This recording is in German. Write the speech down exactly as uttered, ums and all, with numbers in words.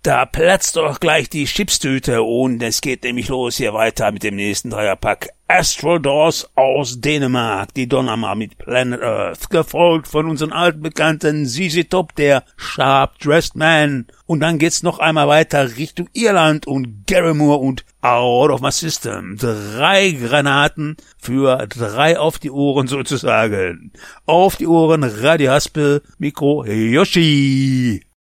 Da platzt doch gleich die Chipstüte und es geht nämlich los hier weiter mit dem nächsten Dreierpack. Astral Doors aus Dänemark, die Donnerma mit Planet Earth, gefolgt von unseren alten Bekannten Z Z Top, der Sharp Dressed Man. Und dann geht's noch einmal weiter Richtung Irland und Gary Moore und Out of My System. Drei Granaten für drei auf die Ohren sozusagen. Auf die Ohren, Radio Haspel, Mikro Yoshi.